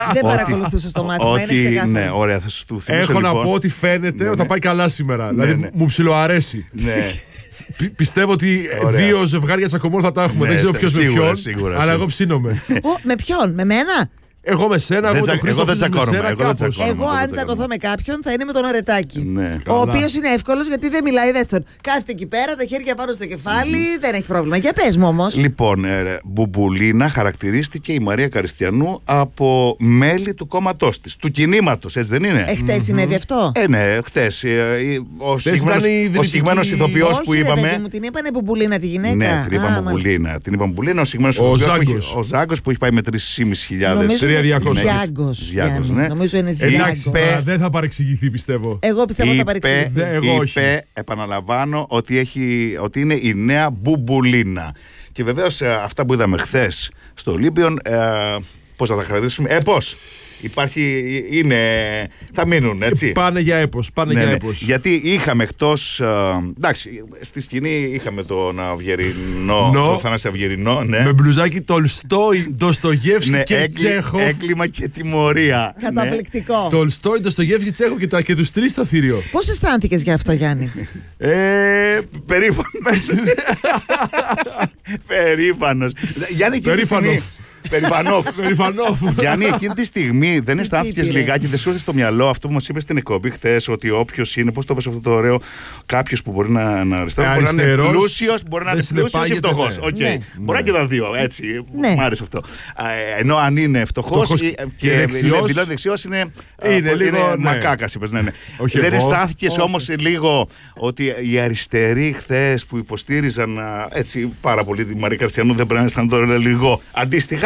Δεν παρακολουθούσα το μάθημα, είναι ξεκάθαρο. Ναι, ωραία, θα σου του θυμίσω. Έχω να πω ότι φαίνεται ότι θα πάει καλά σήμερα. Δηλαδή μου ψιλοαρέσει. Ναι. Πιστεύω ότι δύο ζευγάρια τσακωμών θα τα έχουμε. Δεν ξέρω ποιος με ποιον. Αλλά εγώ ψήνομαι. Με ποιον, με μένα? Εγώ με σένα, εγώ τον Χρήστο με σένα. Εγώ αν τσακωθώ με κάποιον θα είναι με τον Ωρετάκη. Ναι. Ο οποίος είναι εύκολος γιατί δεν μιλάει δεύτερον. Κάθεται εκεί πέρα, τα χέρια πάνω στο κεφάλι, δεν έχει πρόβλημα. Για πες μου όμως. Λοιπόν, Μπουμπουλίνα χαρακτηρίστηκε η Μαρία Καριστιανού από μέλη του κόμματός της, του κινήματος, έτσι δεν είναι? Χτες συνέβη αυτό? Ναι, χτες. Ο συγκεκριμένος ηθοποιός που είπαμε. Όχι, μου την είπανε Μπουμπουλίνα τη γυναίκα. Ναι, την είπαμε Μπουμπουλίνα. Ο συγκεκριμένος ηθοποιός, ο Ζάγκος, που έχει πάει με 3.500. Ζιάγκος, ναι. Νομίζω είναι Ζιάγκος. Δεν θα παρεξηγηθεί, πιστεύω. Εγώ πιστεύω ότι θα παρεξηγηθεί. Είπε, επαναλαμβάνω, ότι είναι η νέα Μπουμπουλίνα. Και βεβαίως αυτά που είδαμε χθες στο Ολύμπιον, πώς θα τα χαρακτηρίσουμε? Πώς? Θα μείνουν, έτσι. Πάνε για έπος, για έπος. Γιατί είχαμε εκτός, εντάξει, στη σκηνή είχαμε τον Αυγερινό, τον Θανάση Αυγερινό, ναι. Με μπλουζάκι Τολστόι, Ντοστογεύσκι και Τσέχοφ. Έγκλημα και τιμωρία. Καταπληκτικό. Τολστόι, Ντοστογεύσκι, Τσέχοφ και τους τρεις στο θήριο. Πώς αισθάνθηκες για αυτό, Γιάννη? Περήφανος. Γιάννη, Περιφανόφ. Γιάννη, εκείνη τη στιγμή δεν αισθάνθηκες λιγάκι, δεν σου έρθει στο μυαλό αυτό που μας είπε στην εκπομπή χθες, ότι όποιος είναι, πώς το είπες αυτό το ωραίο, κάποιος που μπορεί να αριστερό, μπορεί να είναι πλούσιος, μπορεί να είναι πλούσιος ή φτωχός. Μπορεί να και τα δύο, έτσι. Μου άρεσε αυτό. Ενώ αν είναι φτωχός και δηλώνει δεξιός, είναι λίγο μακάκας, είπες. Δεν αισθάνθηκες όμως λίγο ότι οι αριστεροί χθες που υποστήριζαν έτσι πάρα πολύ τη Μαρία Καριστιανού δεν πρέπει να αισθάνονται λίγο αντίστοιχα?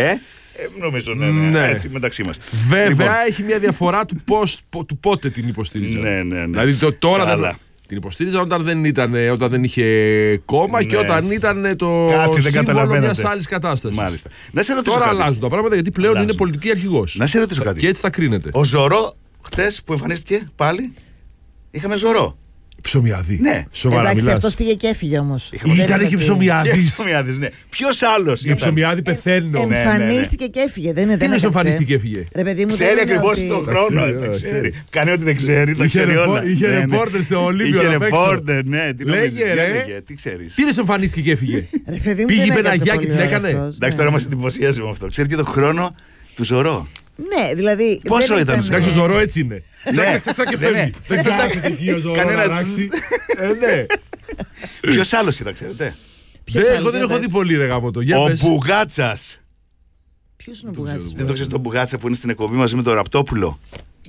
Νομίζω, ναι, έτσι μεταξύ μας. Βέβαια, έχει μια διαφορά του πότε την υποστήριζαν. Ναι. Δηλαδή τώρα την υποστήριζαν όταν δεν είχε κόμμα και όταν ήταν το σύμβολο μιας άλλης κατάστασης. Μάλιστα. Τώρα αλλάζουν τα πράγματα γιατί πλέον είναι πολιτική αρχηγός. Να σε ρωτήσω κάτι. Και έτσι τα κρίνεται. Ο Ζωρό, χτες που εμφανίστηκε πάλι, είχαμε Ζωρό. Ψωμιάδη. Ναι. Σοβαρά εντάξει, μιλάς. αυτός πήγε και έφυγε όμως. Ήταν και Ψωμιάδης. Ναι. Ποιος άλλος? Για Ψωμιάδη πεθαίνω. Εμφανίστηκε και έφυγε. Τι είναι εμφανίστηκε και έφυγε? Ξέρει ακριβώς τον χρόνο. Κάνει ό,τι δεν ξέρει. Είχε ρεπόρτερ στο Ολύμπιο. Είχε ρεπόρτερ, ναι. Λέγε ρε. Τι ξέρεις? Τι είναι εμφανίστηκε και έφυγε? Πήγε η Πεναγιά και την έκανε. Εντάξει, τώρα μας εντυπωσιάζει με αυτό. Ξέρει και τον χρόνο του Ζωρό. Ναι, δηλαδή. Πόσο ήταν? Εντάξει, ο Ζωρό έτσι είναι. Τσακ και φεύγει. Δεν κάθεται εκεί ο Ζωρό να ράξει. Ναι. Ποιος άλλος ήταν, ξέρετε? Εγώ δεν έχω δει πολύ ρε γάμο το. Ο Μπουγάτσας. Ποιος είναι ο Μπουγάτσας? Δεν το ξέρεις τον Μπουγάτσα που είναι στην εκπομπή μαζί με τον Ραπτόπουλο?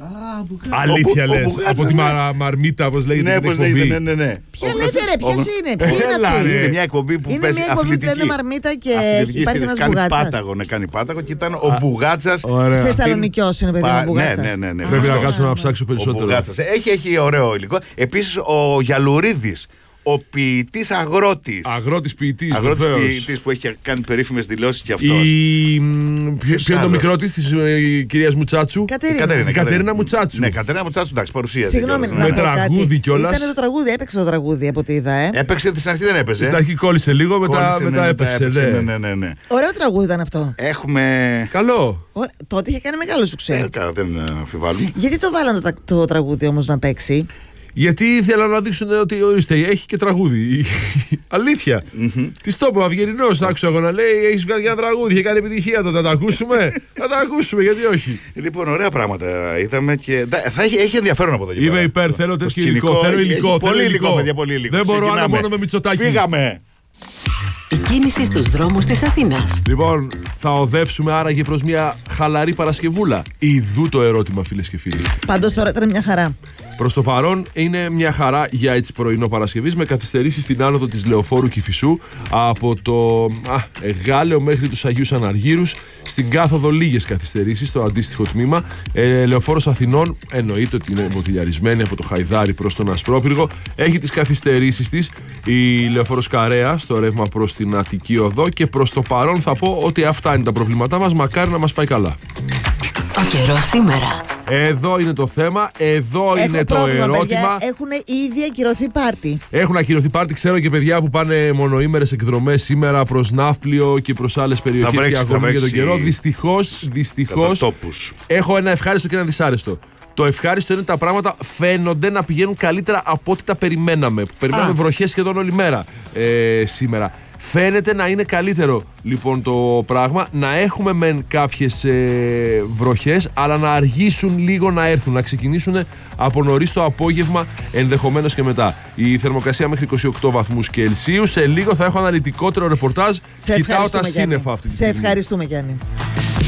Αλήθεια λες? Από τη Μαρμίτα, όπως λέγεται την εκπομπή. Ναι. Ποια λέτε ρε, ποιος είναι? Ποιοι είναι αυτοί? Είναι μια εκπομπή που παίζει αθλητική. Είναι Μαρμίτα και υπάρχει ένας Μπουγάτσας. Κάνει πάταγο και ήταν ο Μπουγάτσας. Θεσσαλονικιός είναι παιδί ο Μπουγάτσας. Ναι. Πρέπει να κάτσω να ψάξω περισσότερο. Έχει ωραίο υλικό. Επίσης ο Γιαλουρίδης. Ο ποιητής αγρότης. Αγρότης ποιητής. Αγρότης ποιητής που έχει κάνει περίφημες δηλώσεις και αυτός. Ποιο είναι το μικρό της κυρίας Μουτσάτσου? Κατερίνα Μουτσάτσου. Ναι, Κατερίνα Μουτσάτσου, εντάξει, παρουσίασε. Συγγνώμη, με τραγούδι κιόλας. Ήταν το τραγούδι, έπαιξε το τραγούδι από ό,τι είδα. Έπαιξε, στην αρχή δεν έπαιζε. Στην αρχή κόλλησε λίγο, μετά έπαιξε. Ναι. Ωραίο τραγούδι ήταν αυτό. Έχουμε. Καλό. Τότε είχε κάνει μεγάλο σουξέ. Δεν αμφιβάλλουμε. Γιατί το βάλαν το τραγούδι όμως να παίξει? Γιατί ήθελαν να δείξουν ότι ορίστε, έχει και τραγούδι. Αλήθεια. Τι το είπα, Αυγερινός, άκουσα εγώ να λέει: έχεις βγάλει ένα τραγούδι, είχε κάνει επιτυχία τότε. Να τα ακούσουμε. Να τα ακούσουμε, γιατί όχι. Λοιπόν, ωραία πράγματα είδαμε και έχει ενδιαφέρον από εδώ. Είμαι υπέρ, θέλω τέτοιο υλικό. Θέλω υλικό. Πολύ υλικό, παιδιά, πολύ υλικό. Δεν μπορώ να μόνο με Μητσοτάκη. Φύγαμε. Η κίνηση στους δρόμους της Αθήνας. Λοιπόν, θα οδεύσουμε άραγε προς μια χαλαρή Παρασκευούλα. Ιδού το ερώτημα, φίλες και φίλοι. Πάντως τώρα ήταν μια χαρά. Προς το παρόν είναι μια χαρά για έτσι πρωινό Παρασκευής, με καθυστερήσεις στην άνοδο της Λεωφόρου Κηφισού από το Γάλεο μέχρι τους Αγίους Αναργύρους. Στην κάθοδο λίγες καθυστερήσεις στο αντίστοιχο τμήμα. Λεωφόρος Αθηνών εννοείται ότι είναι μοτιλιαρισμένη από το Χαϊδάρι προς τον Ασπρόπυργο. Έχει τις καθυστερήσεις της η Λεωφόρος Καρέα στο ρεύμα προς την Αττική Οδό. Και προς το παρόν θα πω ότι αυτά είναι τα προβλήματά μας. Μακάρι να μας πάει καλά. Ο καιρός σήμερα. Εδώ είναι το θέμα, εδώ είναι το ερώτημα. Παιδιά, έχουν ήδη ακυρωθεί πάρτι. Έχουν ακυρωθεί πάρτι, ξέρω και παιδιά που πάνε μονοήμερες εκδρομές σήμερα προς Ναύπλιο και προς άλλες περιοχές και αγώνες για τον καιρό. Δυστυχώς έχω ένα ευχάριστο και ένα δυσάρεστο. Το ευχάριστο είναι ότι τα πράγματα φαίνονται να πηγαίνουν καλύτερα από ό,τι τα περιμέναμε. Περιμέναμε βροχές σχεδόν όλη μέρα σήμερα. Φαίνεται να είναι καλύτερο λοιπόν το πράγμα, να έχουμε μεν κάποιες βροχές, αλλά να αργήσουν λίγο να έρθουν, να ξεκινήσουν από νωρίς το απόγευμα, ενδεχομένως και μετά. Η θερμοκρασία μέχρι 28 βαθμούς Κελσίου. Σε λίγο θα έχω αναλυτικότερο ρεπορτάζ. Κοιτάω τα σύννεφα αυτή τη στιγμή. Σε ευχαριστούμε, Γιάννη.